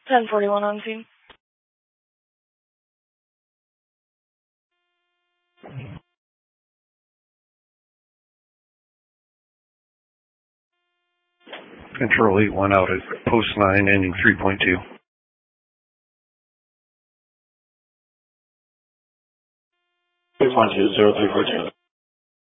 1041 on scene. Control 8-1 out at post 9, ending 3.2. 3.2, 0342.